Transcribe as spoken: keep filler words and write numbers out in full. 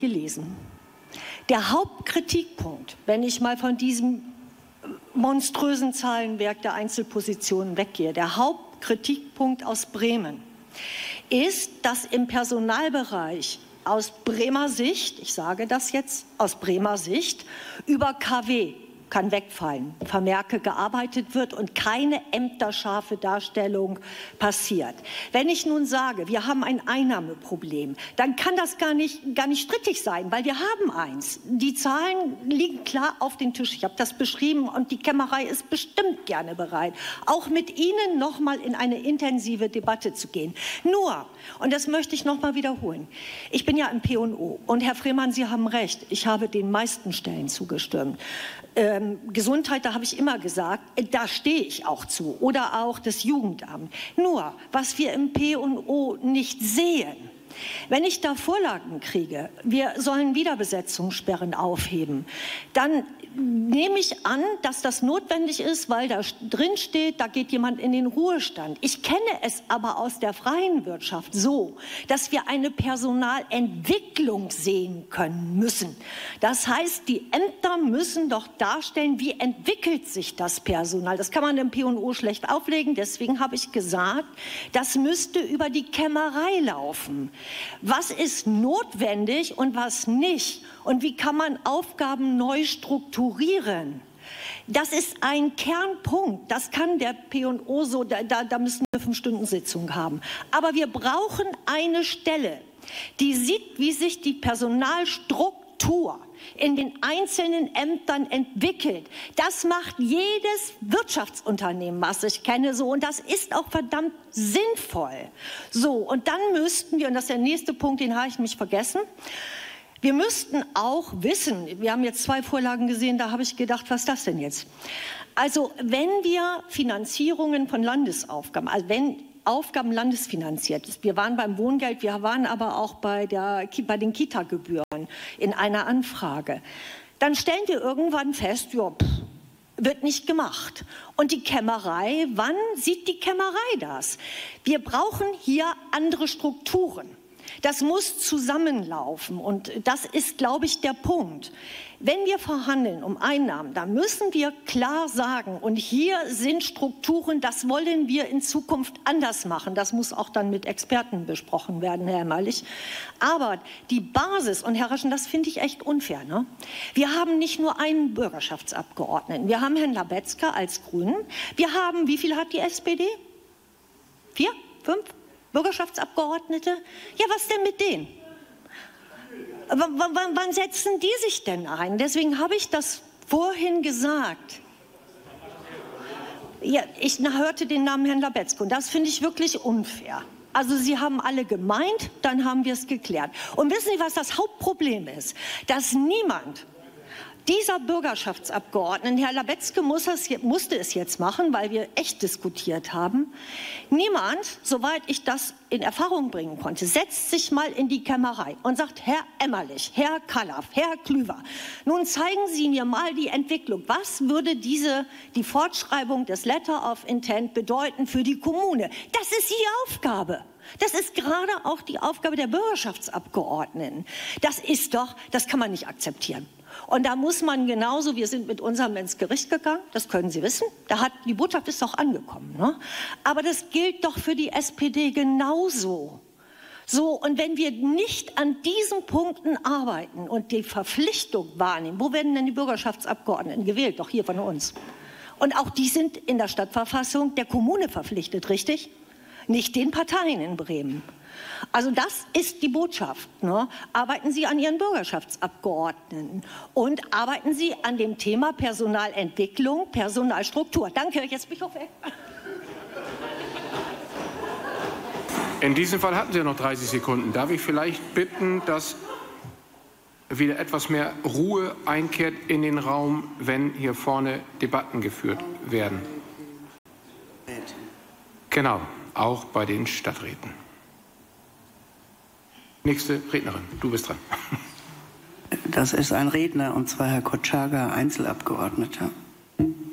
gelesen. Der Hauptkritikpunkt, wenn ich mal von diesem monströsen Zahlenwerk der Einzelpositionen weggehe, der Hauptkritikpunkt aus Bremen ist, dass im Personalbereich aus Bremer Sicht, ich sage das jetzt aus Bremer Sicht, über K W kann wegfallen, Vermerke gearbeitet wird und keine ämterscharfe Darstellung passiert. Wenn ich nun sage, wir haben ein Einnahmeproblem, dann kann das gar nicht, gar nicht strittig sein, weil wir haben eins. Die Zahlen liegen klar auf den Tisch. Ich habe das beschrieben und die Kämmerei ist bestimmt gerne bereit, auch mit Ihnen noch mal in eine intensive Debatte zu gehen. Nur, und das möchte ich noch mal wiederholen, ich bin ja im P und O und Herr Freemann, Sie haben recht, ich habe den meisten Stellen zugestimmt. Ähm, Gesundheit, da habe ich immer gesagt, da stehe ich auch zu. Oder auch das Jugendamt. Nur, was wir im P und O nicht sehen, wenn ich da Vorlagen kriege, wir sollen Wiederbesetzungssperren aufheben, dann nehme ich an, dass das notwendig ist, weil da drin steht, da geht jemand in den Ruhestand. Ich kenne es aber aus der freien Wirtschaft so, dass wir eine Personalentwicklung sehen können müssen. Das heißt, die Ämter müssen doch darstellen, wie entwickelt sich das Personal. Das kann man im P und O schlecht auflegen. Deswegen habe ich gesagt, das müsste über die Kämmerei laufen. Was ist notwendig und was nicht? Und wie kann man Aufgaben neu strukturieren? Das ist ein Kernpunkt. Das kann der P und O so, da, da müssen wir fünf Stunden Sitzung haben. Aber wir brauchen eine Stelle, die sieht, wie sich die Personalstruktur in den einzelnen Ämtern entwickelt. Das macht jedes Wirtschaftsunternehmen, was ich kenne, so. Und das ist auch verdammt sinnvoll. So, und dann müssten wir, und das ist der nächste Punkt, den habe ich mich vergessen, wir müssten auch wissen, wir haben jetzt zwei Vorlagen gesehen, da habe ich gedacht, was ist das denn jetzt? Also wenn wir Finanzierungen von Landesaufgaben, also wenn Aufgaben landesfinanziert ist, wir waren beim Wohngeld, wir waren aber auch bei, der, bei den Kita-Gebühren in einer Anfrage, dann stellen wir irgendwann fest, ja, pff, wird nicht gemacht. Und die Kämmerei, wann sieht die Kämmerei das? Wir brauchen hier andere Strukturen. Das muss zusammenlaufen und das ist, glaube ich, der Punkt. Wenn wir verhandeln um Einnahmen, dann müssen wir klar sagen, und hier sind Strukturen, das wollen wir in Zukunft anders machen. Das muss auch dann mit Experten besprochen werden, Herr Emmerlich. Aber die Basis, und Herr Raschen, das finde ich echt unfair, ne? Wir haben nicht nur einen Bürgerschaftsabgeordneten. Wir haben Herrn Labetzka als Grünen. Wir haben, wie viel hat die S P D? Vier? Fünf? Bürgerschaftsabgeordnete? Ja, was denn mit denen? W wann, wann setzen die sich denn ein? Deswegen habe ich das vorhin gesagt. Ja, ich hörte den Namen Herrn Labetzko und das finde ich wirklich unfair. Also Sie haben alle gemeint, dann haben wir es geklärt. Und wissen Sie, was das Hauptproblem ist? Dass niemand dieser Bürgerschaftsabgeordneten, Herr Labetzke muss es, musste es jetzt machen, weil wir echt diskutiert haben, niemand, soweit ich das in Erfahrung bringen konnte, setzt sich mal in die Kämmerei und sagt, Herr Emmerlich, Herr Kallaf, Herr Klüver, nun zeigen Sie mir mal die Entwicklung. Was würde diese, die Fortschreibung des Letter of Intent bedeuten für die Kommune? Das ist die Aufgabe. Das ist gerade auch die Aufgabe der Bürgerschaftsabgeordneten. Das ist doch, das kann man nicht akzeptieren. Und da muss man genauso, wir sind mit unserem ins Gericht gegangen, das können Sie wissen, da hat, die Botschaft ist doch angekommen, ne? Aber das gilt doch für die S P D genauso. So, und wenn wir nicht an diesen Punkten arbeiten und die Verpflichtung wahrnehmen, wo werden denn die Bürgerschaftsabgeordneten gewählt? Doch hier von uns. Und auch die sind in der Stadtverfassung der Kommune verpflichtet, richtig? Nicht den Parteien in Bremen. Also das ist die Botschaft, ne? Arbeiten Sie an Ihren Bürgerschaftsabgeordneten und arbeiten Sie an dem Thema Personalentwicklung, Personalstruktur. Danke, jetzt bin ich auf weg. In diesem Fall hatten Sie noch dreißig Sekunden. Darf ich vielleicht bitten, dass wieder etwas mehr Ruhe einkehrt in den Raum, wenn hier vorne Debatten geführt werden? Genau, auch bei den Stadträten. Nächste Rednerin, du bist dran. Das ist ein Redner, und zwar Herr Kotschaga, Einzelabgeordneter.